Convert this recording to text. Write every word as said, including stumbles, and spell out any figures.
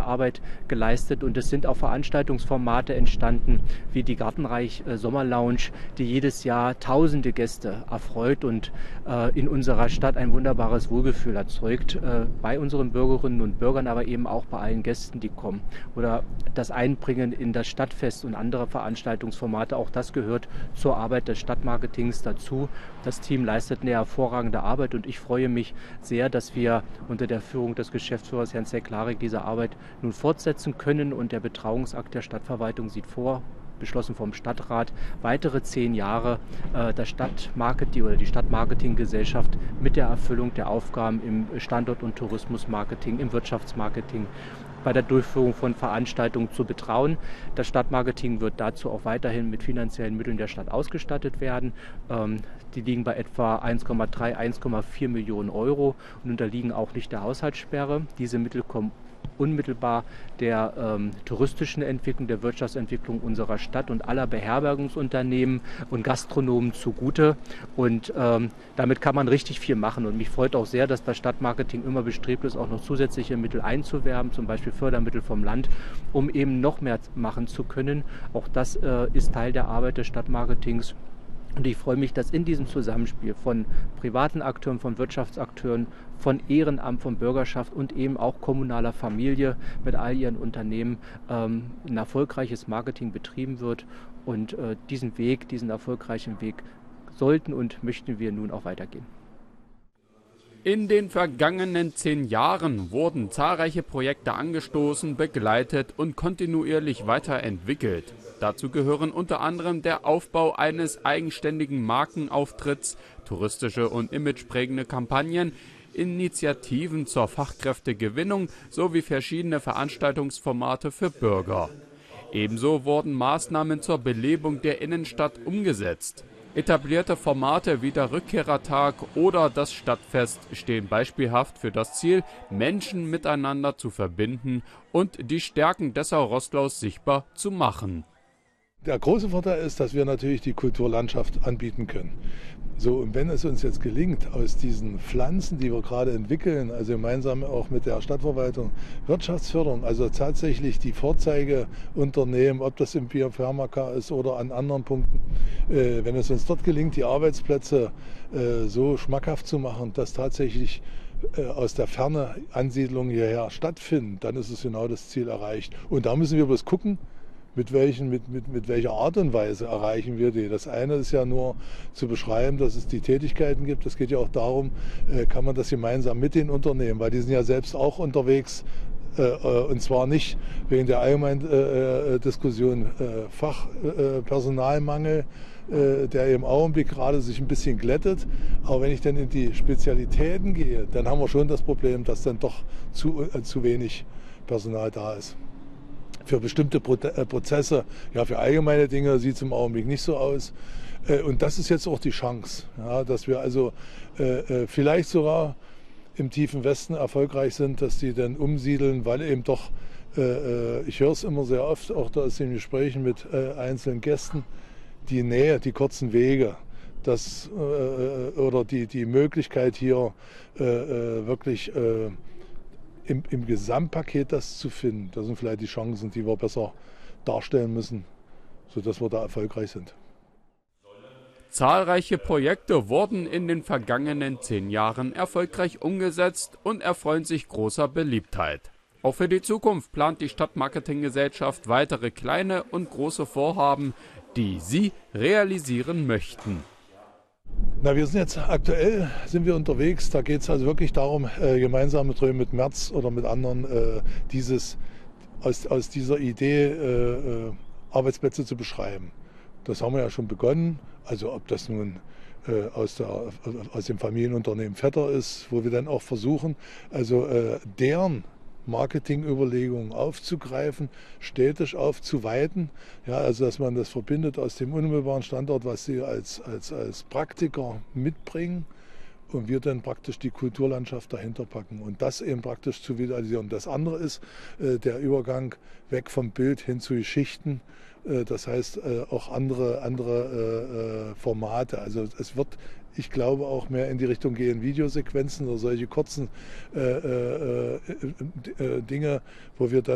Arbeit geleistet und es sind auch Veranstaltungsformate entstanden, wie die Gartenreich Sommerlounge, die jedes Jahr tausende Gäste erfreut und äh, in unserer Stadt ein wunderbares Wohlgefühl erzeugt, äh, bei unseren Bürgerinnen und Bürgern, aber eben auch bei allen Gästen, die kommen. Oder das Einbringen in das Stadtfest und andere Veranstaltungsformate, auch das gehört zur Arbeit des Stadtmarketings dazu. Das Team leistet eine hervorragende Arbeit und ich freue mich sehr, dass wir unter der Führung des Geschäftsführers Herrn Zeklarik diese Arbeit nun fortsetzen können und der Betrauungsakt der Stadtverwaltung sieht vor, beschlossen vom Stadtrat, weitere zehn Jahre äh, das Stadtmarketing oder die Stadtmarketinggesellschaft mit der Erfüllung der Aufgaben im Standort- und Tourismusmarketing, im Wirtschaftsmarketing, bei der Durchführung von Veranstaltungen zu betrauen. Das Stadtmarketing wird dazu auch weiterhin mit finanziellen Mitteln der Stadt ausgestattet werden. Ähm, die liegen bei etwa eins Komma drei, eins Komma vier Millionen Euro und unterliegen auch nicht der Haushaltssperre. Diese Mittel kommen unmittelbar der ähm, touristischen Entwicklung, der Wirtschaftsentwicklung unserer Stadt und aller Beherbergungsunternehmen und Gastronomen zugute. Und ähm, damit kann man richtig viel machen. Und mich freut auch sehr, dass das Stadtmarketing immer bestrebt ist, auch noch zusätzliche Mittel einzuwerben, zum Beispiel Fördermittel vom Land, um eben noch mehr machen zu können. Auch das äh, ist Teil der Arbeit des Stadtmarketings. Und ich freue mich, dass in diesem Zusammenspiel von privaten Akteuren, von Wirtschaftsakteuren, von Ehrenamt, von Bürgerschaft und eben auch kommunaler Familie mit all ihren Unternehmen ähm, ein erfolgreiches Marketing betrieben wird. Und äh, diesen Weg, diesen erfolgreichen Weg sollten und möchten wir nun auch weitergehen. In den vergangenen zehn Jahren wurden zahlreiche Projekte angestoßen, begleitet und kontinuierlich weiterentwickelt. Dazu gehören unter anderem der Aufbau eines eigenständigen Markenauftritts, touristische und imageprägende Kampagnen, Initiativen zur Fachkräftegewinnung sowie verschiedene Veranstaltungsformate für Bürger. Ebenso wurden Maßnahmen zur Belebung der Innenstadt umgesetzt. Etablierte Formate wie der Rückkehrertag oder das Stadtfest stehen beispielhaft für das Ziel, Menschen miteinander zu verbinden und die Stärken Dessau-Roßlaus sichtbar zu machen. Der große Vorteil ist, dass wir natürlich die Kulturlandschaft anbieten können. So, und wenn es uns jetzt gelingt, aus diesen Pflanzen, die wir gerade entwickeln, also gemeinsam auch mit der Stadtverwaltung, Wirtschaftsförderung, also tatsächlich die Vorzeigeunternehmen, ob das im Biopharmaka ist oder an anderen Punkten, äh, wenn es uns dort gelingt, die Arbeitsplätze äh, so schmackhaft zu machen, dass tatsächlich äh, aus der Ferne Ansiedlungen hierher stattfinden, dann ist es genau das Ziel erreicht. Und da müssen wir bloß gucken, Mit, welchen, mit, mit, mit welcher Art und Weise erreichen wir die. Das eine ist ja nur zu beschreiben, dass es die Tätigkeiten gibt. Es geht ja auch darum, äh, kann man das gemeinsam mit den Unternehmen, weil die sind ja selbst auch unterwegs, äh, und zwar nicht wegen der allgemeinen äh, Diskussion äh, Fachpersonalmangel, äh, der im Augenblick gerade sich ein bisschen glättet. Aber wenn ich dann in die Spezialitäten gehe, dann haben wir schon das Problem, dass dann doch zu, äh, zu wenig Personal da ist. Für bestimmte Prozesse, ja, für allgemeine Dinge sieht es im Augenblick nicht so aus. Und das ist jetzt auch die Chance, ja, dass wir also äh, vielleicht sogar im tiefen Westen erfolgreich sind, dass die dann umsiedeln, weil eben doch, äh, ich höre es immer sehr oft, auch da aus den Gesprächen mit äh, einzelnen Gästen, die Nähe, die kurzen Wege, das, äh, oder die, die Möglichkeit hier äh, wirklich äh, Im, im Gesamtpaket das zu finden, das sind vielleicht die Chancen, die wir besser darstellen müssen, sodass wir da erfolgreich sind. Zahlreiche Projekte wurden in den vergangenen zehn Jahren erfolgreich umgesetzt und erfreuen sich großer Beliebtheit. Auch für die Zukunft plant die Stadtmarketinggesellschaft weitere kleine und große Vorhaben, die sie realisieren möchten. Na, wir sind jetzt aktuell sind wir unterwegs. Da geht es also wirklich darum, äh, gemeinsam mit, mit Merz oder mit anderen äh, dieses aus, aus dieser Idee äh, Arbeitsplätze zu beschreiben. Das haben wir ja schon begonnen. Also ob das nun äh, aus, der, aus dem Familienunternehmen Vetter ist, wo wir dann auch versuchen, also äh, deren Marketingüberlegungen aufzugreifen, städtisch aufzuweiten. Ja, also dass man das verbindet aus dem unmittelbaren Standort, was sie als, als, als Praktiker mitbringen und wir dann praktisch die Kulturlandschaft dahinter packen und das eben praktisch zu visualisieren. Das andere ist äh, der Übergang weg vom Bild hin zu Geschichten. Äh, das heißt äh, auch andere, andere äh, Formate. Also es wird, ich glaube, auch mehr in die Richtung gehen, Videosequenzen oder solche kurzen äh, äh, äh, Dinge, wo wir dann